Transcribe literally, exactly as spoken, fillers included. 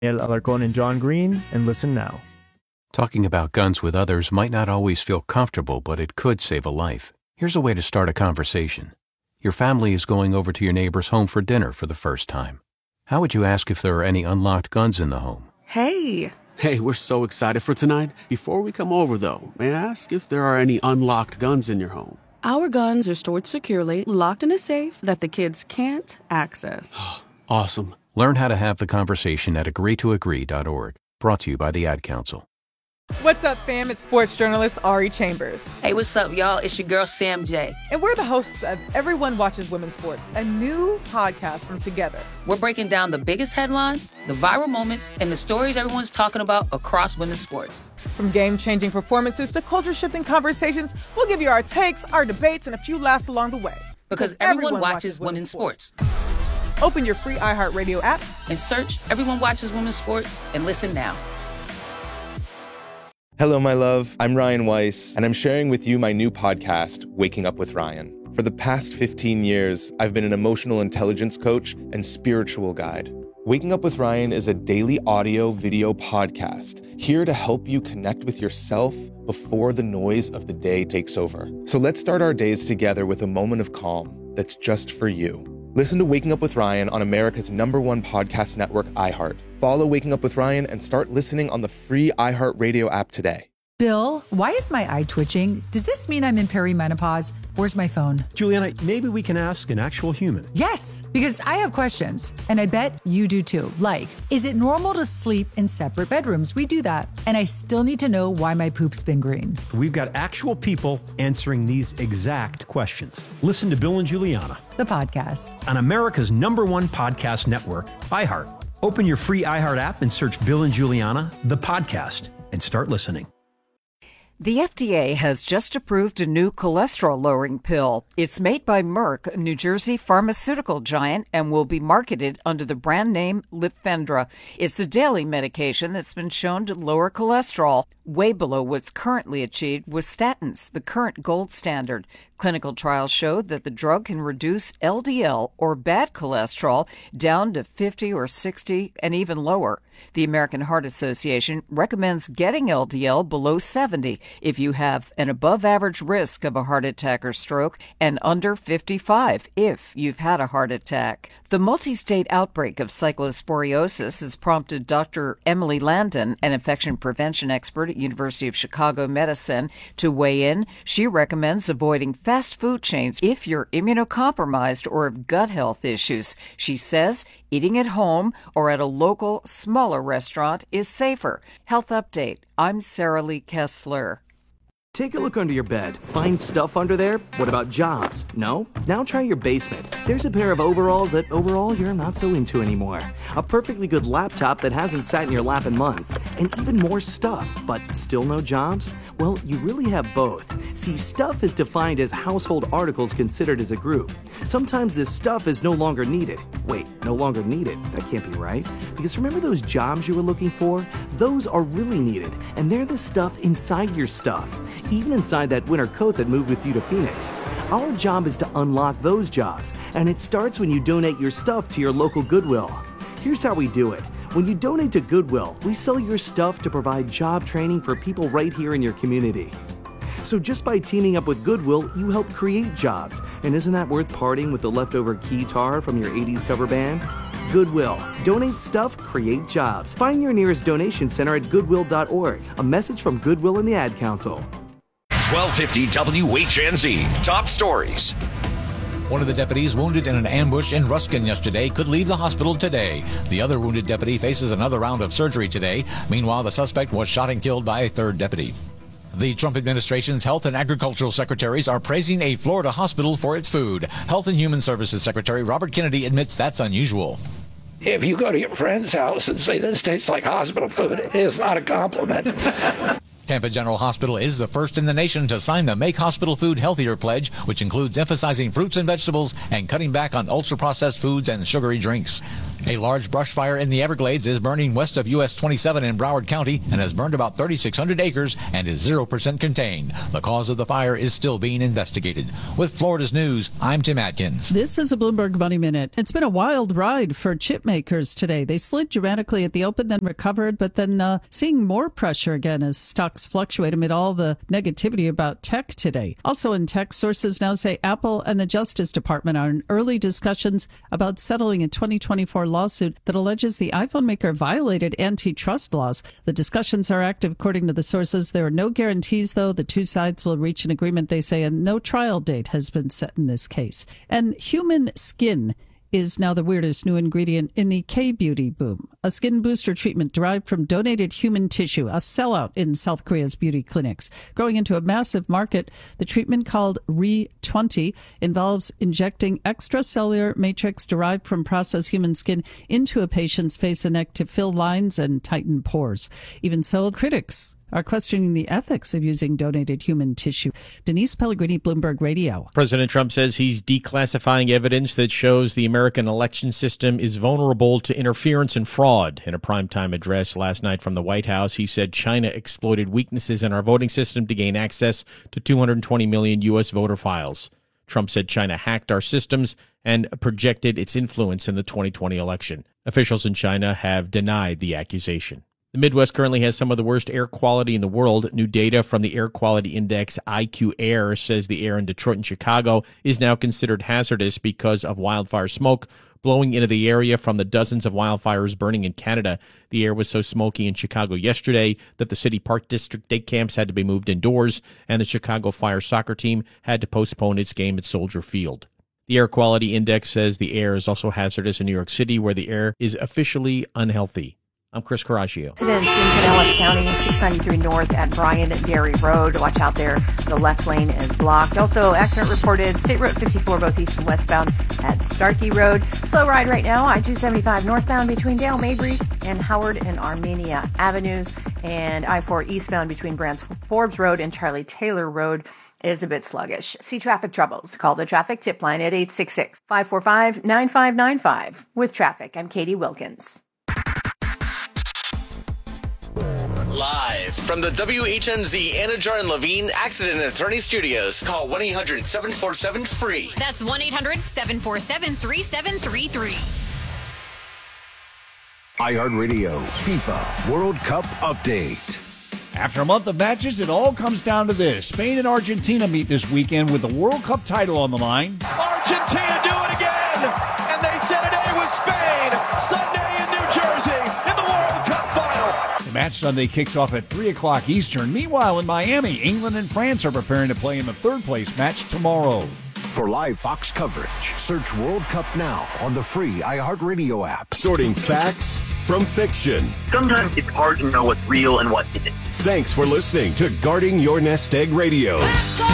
El Alarcón and John Green, and listen now. Talking about guns with others might not always feel comfortable, but it could save a life. Here's a way to start a conversation. Your family is going over to your neighbor's home for dinner for the first time. How would you ask if there are any unlocked guns in the home? Hey! Hey, we're so excited for tonight. Before we come over, though, may I ask if there are any unlocked guns in your home? Our guns are stored securely, locked in a safe that the kids can't access. Awesome. Learn how to have the conversation at agree to agree dot org. Brought to you by the Ad Council. What's up, fam? It's sports journalist Ari Chambers. Hey, what's up, y'all? It's your girl, Sam J. And we're the hosts of Everyone Watches Women's Sports, a new podcast from Together. We're breaking down the biggest headlines, the viral moments, and the stories everyone's talking about across women's sports. From game-changing performances to culture-shifting conversations, we'll give you our takes, our debates, and a few laughs along the way. Because, because everyone, everyone watches, watches women's sports. sports. Open your free iHeartRadio app and search Everyone Watches Women's Sports and listen now. Hello, my love. I'm Ryan Weiss, and I'm sharing with you my new podcast, Waking Up with Ryan. For the past fifteen years, I've been an emotional intelligence coach and spiritual guide. Waking Up with Ryan is a daily audio video podcast here to help you connect with yourself before the noise of the day takes over. So let's start our days together with a moment of calm that's just for you. Listen to Waking Up with Ryan on America's number one podcast network, iHeart. Follow Waking Up with Ryan and start listening on the free iHeartRadio app today. Bill, why is my eye twitching? Does this mean I'm in perimenopause? Where's my phone? Juliana, maybe we can ask an actual human. Yes, because I have questions, and I bet you do too. Like, is it normal to sleep in separate bedrooms? We do that. And I still need to know why my poop's been green. We've got actual people answering these exact questions. Listen to Bill and Juliana, the podcast, on America's number one podcast network, iHeart. Open your free iHeart app and search Bill and Juliana, the podcast, and start listening. The F D A has just approved a new cholesterol-lowering pill. It's made by Merck, a New Jersey pharmaceutical giant, and will be marketed under the brand name Lipfendra. It's a daily medication that's been shown to lower cholesterol, way below what's currently achieved with statins, the current gold standard. Clinical trials showed that the drug can reduce L D L, or bad cholesterol, down to fifty or sixty and even lower. The American Heart Association recommends getting L D L below seventy if you have an above-average risk of a heart attack or stroke, and under fifty-five if you've had a heart attack. The multi-state outbreak of cyclosporiosis has prompted Doctor Emily Landon, an infection prevention expert at University of Chicago Medicine, to weigh in. She recommends avoiding fast food chains if you're immunocompromised or have gut health issues. She says eating at home or at a local, smaller restaurant is safer. Health Update. I'm Sarah Lee Kessler. Take a look under your bed. Find stuff under there? What about jobs? No? Now try your basement. There's a pair of overalls that overall you're not so into anymore. A perfectly good laptop that hasn't sat in your lap in months. And even more stuff, but still no jobs? Well, you really have both. See, stuff is defined as household articles considered as a group. Sometimes this stuff is no longer needed. Wait, no longer needed? That can't be right. Because remember those jobs you were looking for? Those are really needed, and they're the stuff inside your stuff. Even inside that winter coat that moved with you to Phoenix. Our job is to unlock those jobs, and it starts when you donate your stuff to your local Goodwill. Here's how we do it. When you donate to Goodwill, we sell your stuff to provide job training for people right here in your community. So just by teaming up with Goodwill, you help create jobs. And isn't that worth parting with the leftover keytar from your eighties cover band? Goodwill. Donate stuff, create jobs. Find your nearest donation center at goodwill dot org. A message from Goodwill and the Ad Council. twelve fifty W H N Z. Top stories. One of the deputies wounded in an ambush in Ruskin yesterday could leave the hospital today. The other wounded deputy faces another round of surgery today. Meanwhile, the suspect was shot and killed by a third deputy. The Trump administration's health and agricultural secretaries are praising a Florida hospital for its food. Health and Human Services Secretary Robert Kennedy admits that's unusual. If you go to your friend's house and say this tastes like hospital food, it is not a compliment. Tampa General Hospital is the first in the nation to sign the Make Hospital Food Healthier pledge, which includes emphasizing fruits and vegetables and cutting back on ultra-processed foods and sugary drinks. A large brush fire in the Everglades is burning west of U S twenty-seven in Broward County and has burned about thirty-six hundred acres and is zero percent contained. The cause of the fire is still being investigated. With Florida's News, I'm Tim Atkins. This is a Bloomberg Money Minute. It's been a wild ride for chip makers today. They slid dramatically at the open, then recovered, but then uh, seeing more pressure again as stocks fluctuate amid all the negativity about tech today. Also in tech, sources now say Apple and the Justice Department are in early discussions about settling a twenty twenty-four lawsuit that alleges the iPhone maker violated antitrust laws. The discussions are active, according to the sources. There are no guarantees, though. The two sides will reach an agreement, they say, and no trial date has been set in this case. And human skin is now the weirdest new ingredient in the K-beauty boom. A skin booster treatment derived from donated human tissue, a sellout in South Korea's beauty clinics. Growing into a massive market, the treatment called R E twenty involves injecting extracellular matrix derived from processed human skin into a patient's face and neck to fill lines and tighten pores. Even so, critics are questioning the ethics of using donated human tissue. Denise Pellegrini, Bloomberg Radio. President Trump says he's declassifying evidence that shows the American election system is vulnerable to interference and fraud. In a primetime address last night from the White House, he said China exploited weaknesses in our voting system to gain access to two hundred twenty million U S voter files. Trump said China hacked our systems and projected its influence in the twenty twenty election. Officials in China have denied the accusation. The Midwest currently has some of the worst air quality in the world. New data from the air quality index I Q Air says the air in Detroit and Chicago is now considered hazardous because of wildfire smoke blowing into the area from the dozens of wildfires burning in Canada. The air was so smoky in Chicago yesterday that the City Park District day camps had to be moved indoors, and the Chicago Fire soccer team had to postpone its game at Soldier Field. The air quality index says the air is also hazardous in New York City, where the air is officially unhealthy. I'm Chris Caraccio. Incidents in Pinellas County, six ninety-three north at Bryan Dairy Road. Watch out there. The left lane is blocked. Also, accident reported State Road fifty-four, both east and westbound at Starkey Road. Slow ride right now, I two seventy-five northbound between Dale Mabry and Howard and Armenia Avenues. And I four eastbound between Brands Forbes Road and Charlie Taylor Road is a bit sluggish. See traffic troubles? Call the traffic tip line at eight six six, five four five, nine five nine five. With traffic, I'm Katie Wilkins. Live from the W H N Z Anajar and Levine Accident Attorney Studios. Call one eight hundred seven four seven free. That's one eight hundred seven four seven three seven three three. iHeartRadio FIFA World Cup Update. After a month of matches, it all comes down to this. Spain and Argentina meet this weekend with the World Cup title on the line. Argentina do it again, and they set it A with Spain. Sunday in New Jersey in the World Cup final. The match Sunday kicks off at three o'clock Eastern. Meanwhile, in Miami, England and France are preparing to play in the third-place match tomorrow. For live Fox coverage, search World Cup now on the free iHeartRadio app. Sorting facts from fiction. Sometimes it's hard to know what's real and what isn't. Thanks for listening to Guarding Your Nest Egg Radio.